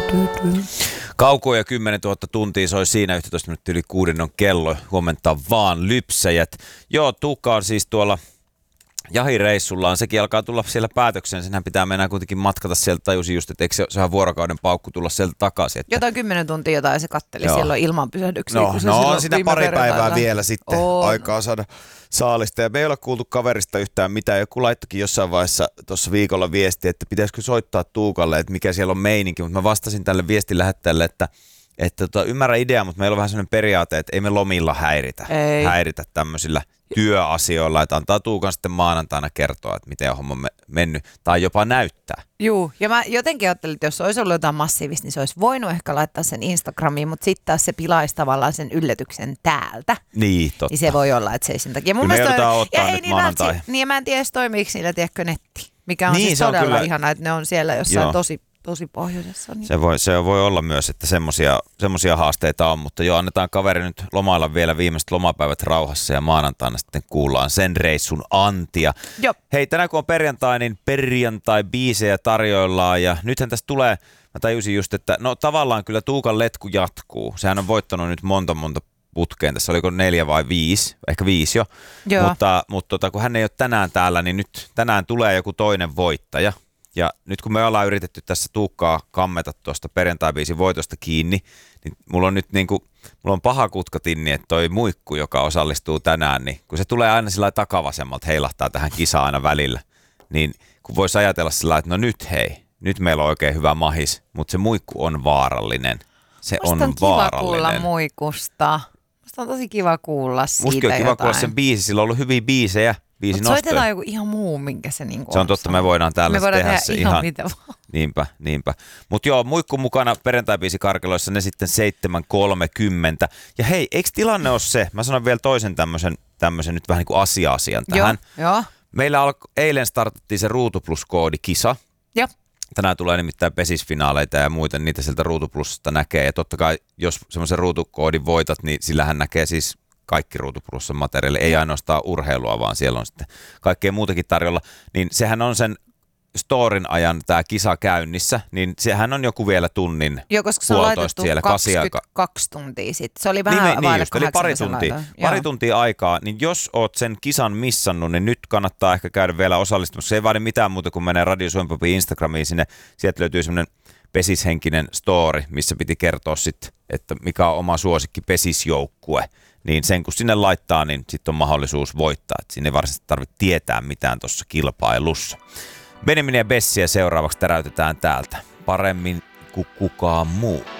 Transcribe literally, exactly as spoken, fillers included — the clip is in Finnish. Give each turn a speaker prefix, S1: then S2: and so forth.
S1: Kaukoja kymmenentuhatta tuntia soi siinä, yksitoista minuuttia yli kuuden on kello. Huomenta vaan lypsäjät. Joo, Tuukka on siis tuolla jahireissullaan. Sekin alkaa tulla siellä päätökseen. Senhän pitää mennä kuitenkin matkata sieltä. Tajusin just, että eikö se, se on vuorokauden paukku tulla sieltä takaisin. Että...
S2: Jotain kymmenen tuntia jotain se katteli.
S1: Joo.
S2: Siellä on ilmanpysähdyksiä.
S1: No, no on siinä pari päivää vielä sitten
S2: on.
S1: Aikaa saada saalista. Ja me ei ole kuultu kaverista yhtään mitään. Joku laittokin jossain vaiheessa tuossa viikolla viesti, että pitäisikö soittaa Tuukalle, että mikä siellä on meininki. Mutta mä vastasin tälle viestin lähettäjälle, että Että tota, ymmärrä idea, mutta meillä on vähän sellainen periaate, että ei me lomilla häiritä,
S2: ei.
S1: häiritä tämmöisillä työasioilla, että antaa Tuukan sitten maanantaina kertoa, että miten on homma mennyt, tai jopa näyttää.
S2: Juu, ja mä jotenkin ajattelin, että jos olisi ollut jotain massiivista, niin se olisi voinut ehkä laittaa sen Instagramiin, mutta sitten taas se pilaisi tavallaan sen yllätyksen täältä.
S1: Niin, totta.
S2: Niin se voi olla, että se ei sen takia. Mun
S1: me joudutaan
S2: on,
S1: ottaa
S2: ja
S1: nyt
S2: ei,
S1: maanantai.
S2: Niin, niin ja mä en tiedä, toimiiko niillä, tiedätkö, netti, mikä on
S1: niin,
S2: siis
S1: se on
S2: todella
S1: kyllä
S2: ihana, että ne on siellä jossain
S1: Joo.
S2: tosi tosi pohjoisessa. Niin.
S1: Se voi, se voi olla myös, että semmosia, semmosia haasteita on, mutta joo, annetaan kaveri nyt lomailla vielä viimeiset lomapäivät rauhassa ja maanantaina sitten kuullaan sen reissun antia.
S2: Joo.
S1: Hei, tänään kun on perjantai, niin perjantai-biisejä tarjoillaan ja nythän tästä tulee, mä tajusin just, että no tavallaan kyllä Tuukan letku jatkuu. Sehän on voittanut nyt monta monta putkeen, tässä oliko neljä vai viisi, ehkä viisi jo,
S2: Joo.
S1: mutta, mutta tota, kun hän ei ole tänään täällä, niin nyt tänään tulee joku toinen voittaja. Ja nyt kun me ollaan yritetty tässä Tuukkaa kammeta tuosta perjantai-biisin voitosta kiinni, niin mulla on nyt niinku, mulla on paha kutkatinni, että toi muikku, joka osallistuu tänään, niin kun se tulee aina sillä takavasemmalta, heilahtaa tähän kisaan aina välillä, niin kun voisi ajatella sillä että no nyt hei, nyt meillä on oikein hyvä mahis, mutta se muikku on vaarallinen. Se
S2: Musta
S1: on,
S2: on kiva
S1: vaarallinen.
S2: kuulla muikusta. Musta on tosi kiva kuulla siitä
S1: Musta on kiva
S2: jotain.
S1: kuulla sen biisi, sillä on ollut hyviä biisejä.
S2: Mutta soitetaan joku ihan muu, minkä se niinku on.
S1: Se on totta, me voidaan täällä
S2: me voidaan
S1: tehdä,
S2: tehdä
S1: se
S2: ihan,
S1: ihan
S2: mitä vaan.
S1: Niinpä, niinpä. Mutta joo, muikku mukana perjantai-biisikarkeloissa, ne sitten seitsemän kolmekymmentä. Ja hei, eikö tilanne ole se, mä sanon vielä toisen tämmöisen, tämmöisen nyt vähän niin kuin asia-asian tähän.
S2: Joo, joo.
S1: Meillä alko, eilen startattiin se Ruutu Plus-koodikisa.
S2: Joo.
S1: Tänään tulee nimittäin pesisfinaaleita ja muita, niitä sieltä Ruutu Plusasta näkee. Ja totta kai, jos semmoisen ruutukoodin voitat, niin sillähän näkee siis kaikki Ruutu Plusan materiaali, ei ainoastaan urheilua, vaan siellä on sitten kaikkea muutakin tarjolla. Niin sehän on sen storin ajan tämä kisa käynnissä, niin sehän on joku vielä tunnin
S2: Joo, koska se on laitettu
S1: siellä,
S2: kaksikymmentäkaksi tuntia sitten. Se oli vähän
S1: niin,
S2: vaille
S1: niin just, eli pari
S2: kahdeksan
S1: tuntia,
S2: laitoin.
S1: pari
S2: Joo.
S1: tuntia aikaa, niin jos oot sen kisan missannut, niin nyt kannattaa ehkä käydä vielä osallistumassa. Se ei vaadi mitään muuta kuin menee Radio Suomen Popin Instagramiin sinne. Sieltä löytyy semmoinen pesishenkinen story, missä piti kertoa sitten, että mikä on oma suosikki pesisjoukkue. Niin sen kun sinne laittaa, niin sitten on mahdollisuus voittaa. Et siinä ei varsinaisesti tarvitse tietää mitään tuossa kilpailussa. Benjamin ja Bessiä seuraavaksi täräytetään täältä. Paremmin kuin kukaan muu.